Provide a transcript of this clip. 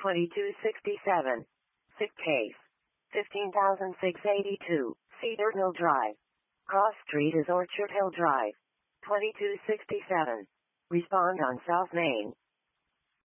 2267. Sick case. 15,682, Cedar Hill Drive. Cross Street is Orchard Hill Drive. 2267. Respond on South Main.